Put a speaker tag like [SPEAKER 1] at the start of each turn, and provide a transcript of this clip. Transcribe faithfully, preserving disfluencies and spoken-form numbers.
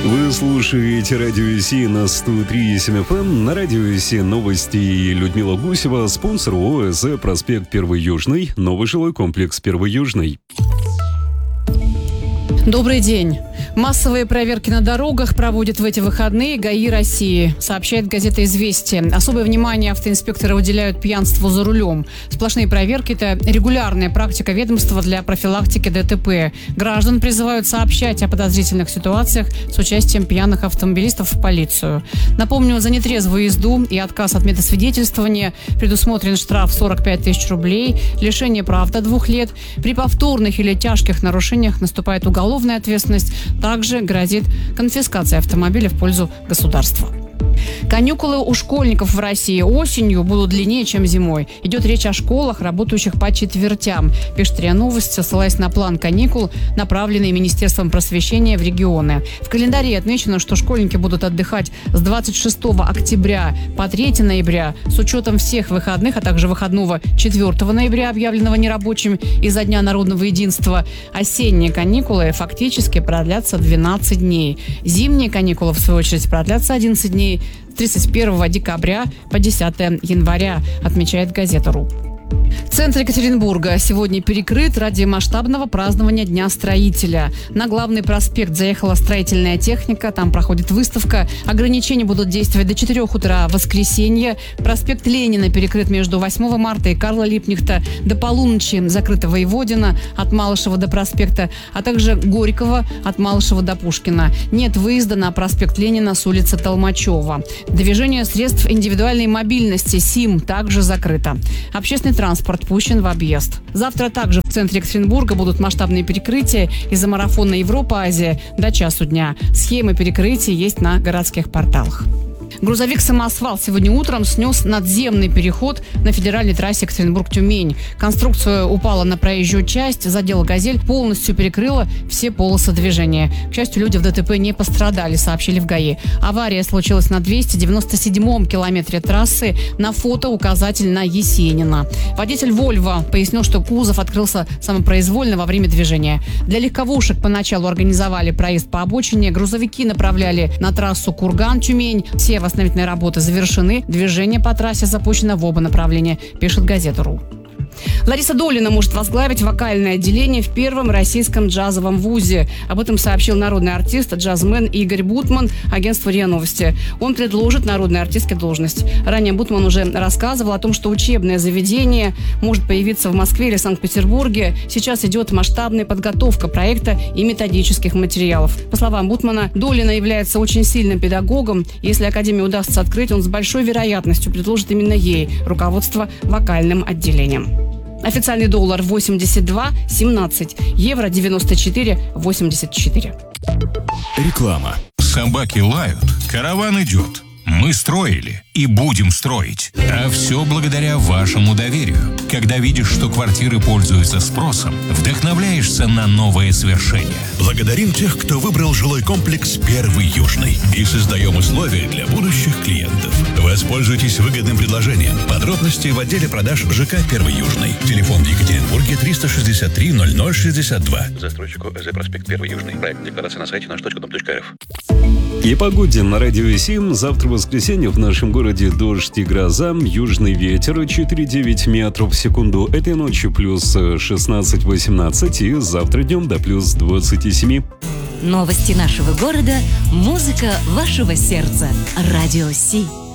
[SPEAKER 1] Вы слушаете Радио СИ на сто три и семь эф эм. На Радио СИ новости и Людмила Гусева, спонсор ООО «СЭ», проспект Первый Южный, новый жилой комплекс Первый Южный.
[SPEAKER 2] Добрый день. Массовые проверки на дорогах проводят в эти выходные ГАИ России, сообщает газета «Известия». Особое внимание автоинспекторы уделяют пьянству за рулем. Сплошные проверки – это регулярная практика ведомства для профилактики ДТП. Граждан призывают сообщать о подозрительных ситуациях с участием пьяных автомобилистов в полицию. Напомню, за нетрезвую езду и отказ от медосвидетельствования предусмотрен штраф сорок пять тысяч рублей, лишение прав до двух лет. При повторных или тяжких нарушениях наступает уголовная ответственность. Также грозит конфискация автомобиля в пользу государства. Каникулы у школьников в России осенью будут длиннее, чем зимой. Идет речь о школах, работающих по четвертям, пишет РИА Новости, ссылаясь на план каникул, направленный Министерством просвещения в регионы. В календаре отмечено, что школьники будут отдыхать с двадцать шестого октября по третьего ноября с учетом всех выходных, а также выходного четвёртого ноября, объявленного нерабочим из-за Дня народного единства. Осенние каникулы фактически продлятся двенадцать дней. Зимние каникулы, в свою очередь, продлятся одиннадцать дней. С тридцать первого декабря по десятого января, отмечает газета РУ. Центр Екатеринбурга сегодня перекрыт ради масштабного празднования Дня строителя. На главный проспект заехала строительная техника, там проходит выставка. Ограничения будут действовать до четырёх утра в воскресенье. Проспект Ленина перекрыт между восьмого марта и Карла Липкнехта. До полуночи закрыта Воеводина от Малышева до проспекта, а также Горького от Малышева до Пушкина. Нет выезда на проспект Ленина с улицы Толмачева. Движение средств индивидуальной мобильности СИМ также закрыто. Общественный транспорт пущен в объезд. Завтра также в центре Екатеринбурга будут масштабные перекрытия из-за марафона Европа-Азия до часу дня. Схемы перекрытий есть на городских порталах. Грузовик «Самосвал» сегодня утром снес надземный переход на федеральной трассе Екатеринбург-Тюмень. Конструкция упала на проезжую часть, задела «Газель», полностью перекрыла все полосы движения. К счастью, люди в ДТП не пострадали, сообщили в ГАИ. Авария случилась на двести девяносто седьмом километре трассы. На фото указатель на Есенина. Водитель «Вольво» пояснил, что кузов открылся самопроизвольно во время движения. Для легковушек поначалу организовали проезд по обочине. Грузовики направляли на трассу Курган-Тюмень. Все восстановительные работы завершены. Движение по трассе запущено в оба направления, пишет газета РУ. Лариса Долина может возглавить вокальное отделение в первом российском джазовом вузе. Об этом сообщил народный артист, джазмен Игорь Бутман агентству РИА Новости. Он предложит народной артистке должность. Ранее Бутман уже рассказывал о том, что учебное заведение может появиться в Москве или Санкт-Петербурге. Сейчас идет масштабная подготовка проекта и методических материалов. По словам Бутмана, Долина является очень сильным педагогом. Если академию удастся открыть, он с большой вероятностью предложит именно ей руководство вокальным отделением. Официальный доллар восемьдесят два семнадцать, евро девяносто четыре восемьдесят четыре.
[SPEAKER 3] Реклама. Собаки лают, караван идет. Мы строили и будем строить. А все благодаря вашему доверию. Когда видишь, что квартиры пользуются спросом, вдохновляешься на новые свершения.
[SPEAKER 4] Благодарим тех, кто выбрал жилой комплекс «Первый Южный». И создаем условия для будущих клиентов. Воспользуйтесь выгодным предложением. Подробности в отделе продаж ЖК «Первый Южный». Телефон в Екатеринбурге триста шестьдесят три ноль ноль шестьдесят два.
[SPEAKER 5] Застройщику ЭЗ «Проспект Первый Южный». Проект декларации на сайте наш точка дом точка эр эф.
[SPEAKER 1] И погоде на Радио СИ. Завтра в воскресенье в нашем городе дождь и гроза, южный ветер четыре девять метров в секунду. Этой ночью плюс шестнадцать восемнадцать и завтра днем до плюс двадцать семь.
[SPEAKER 6] Новости нашего города, музыка вашего сердца. Радио СИ.